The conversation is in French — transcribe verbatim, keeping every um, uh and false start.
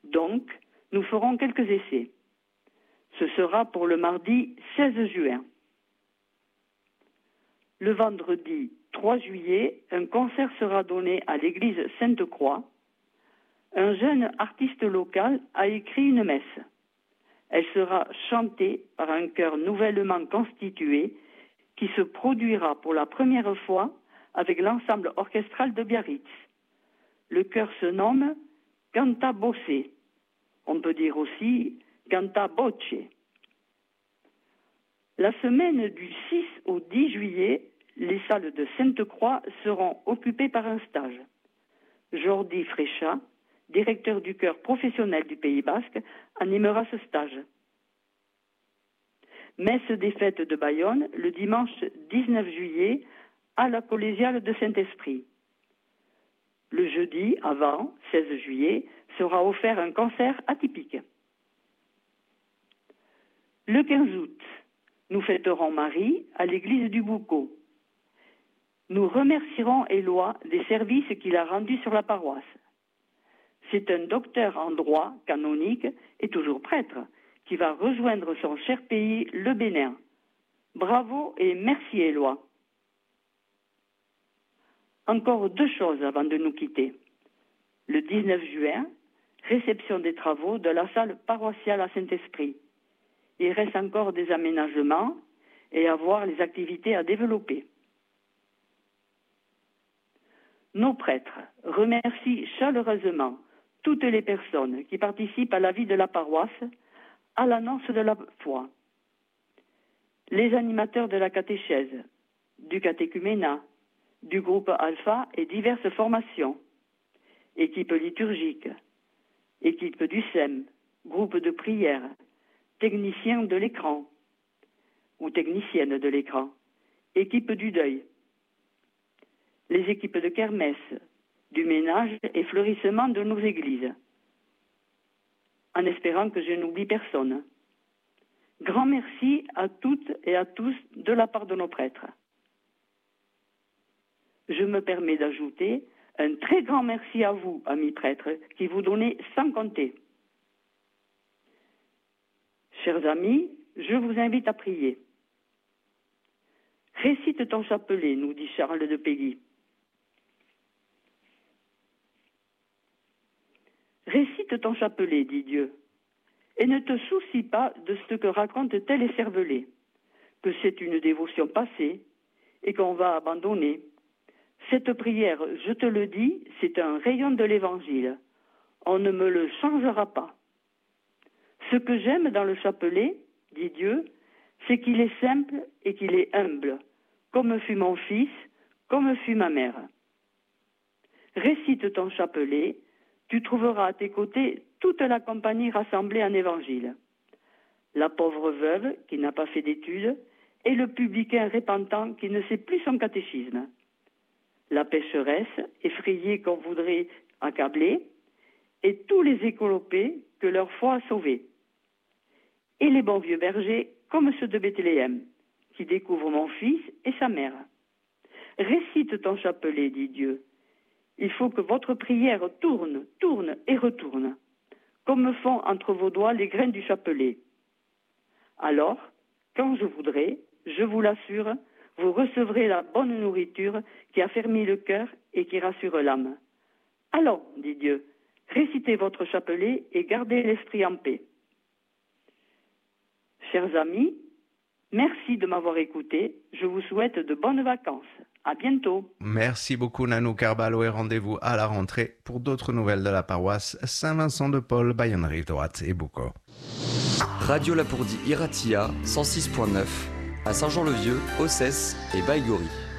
Donc, nous ferons quelques essais. Ce sera pour le mardi seize juin. Le vendredi trois juillet, un concert sera donné à l'église Sainte-Croix. Un jeune artiste local a écrit une messe. Elle sera chantée par un chœur nouvellement constitué qui se produira pour la première fois avec l'ensemble orchestral de Biarritz. Le chœur se nomme Canta Bosse. On peut dire aussi Canta Voce. La semaine du six au dix juillet, les salles de Sainte-Croix seront occupées par un stage. Jordi Fréchat, directeur du chœur professionnel du Pays Basque, animera ce stage. Messe des fêtes de Bayonne le dimanche dix-neuf juillet à la collégiale de Saint-Esprit. Le jeudi avant, seize juillet, sera offert un concert atypique. Le quinze août, nous fêterons Marie à l'église du Boucau. Nous remercierons Éloi des services qu'il a rendus sur la paroisse. C'est un docteur en droit canonique et toujours prêtre qui va rejoindre son cher pays, le Bénin. Bravo et merci Éloi. Encore deux choses avant de nous quitter. Le dix-neuf juin, réception des travaux de la salle paroissiale à Saint-Esprit. Il reste encore des aménagements et à voir les activités à développer. Nos prêtres remercient chaleureusement toutes les personnes qui participent à la vie de la paroisse, à l'annonce de la foi. Les animateurs de la catéchèse, du catéchuménat, du groupe Alpha et diverses formations, équipe liturgique, équipe du S E M, groupe de prière, technicien de l'écran ou technicienne de l'écran, équipe du deuil, les équipes de kermesse, du ménage et fleurissement de nos églises, en espérant que je n'oublie personne. Grand merci à toutes et à tous de la part de nos prêtres. Je me permets d'ajouter un très grand merci à vous, amis prêtres, qui vous donnez sans compter. Chers amis, je vous invite à prier. Récite ton chapelet, nous dit Charles de Péguy. Récite ton chapelet, dit Dieu, et ne te soucie pas de ce que racontent tel et cervelé, que c'est une dévotion passée et qu'on va abandonner. Cette prière, je te le dis, c'est un rayon de l'Évangile. On ne me le changera pas. Ce que j'aime dans le chapelet, dit Dieu, c'est qu'il est simple et qu'il est humble, comme fut mon fils, comme fut ma mère. Récite ton chapelet, tu trouveras à tes côtés toute la compagnie rassemblée en évangile. La pauvre veuve qui n'a pas fait d'études et le publicain repentant qui ne sait plus son catéchisme. La pécheresse effrayée qu'on voudrait accabler et tous les écolopés que leur foi a sauvés. Et les bons vieux bergers comme ceux de Bethléem qui découvrent mon fils et sa mère. Récite ton chapelet, dit Dieu. Il faut que votre prière tourne, tourne et retourne, comme font entre vos doigts les graines du chapelet. Alors, quand je voudrai, je vous l'assure, vous recevrez la bonne nourriture qui affermit le cœur et qui rassure l'âme. Allons, dit Dieu, récitez votre chapelet et gardez l'esprit en paix. Chers amis, merci de m'avoir écouté. Je vous souhaite de bonnes vacances. À bientôt. Merci beaucoup Nanou Carballo et rendez-vous à la rentrée pour d'autres nouvelles de la paroisse Saint-Vincent-de-Paul, Bayonne-Rive droite et Boucau. Radio Lapourdie Iratia cent six point neuf à Saint-Jean-le-Vieux, Ossès et Baïgori.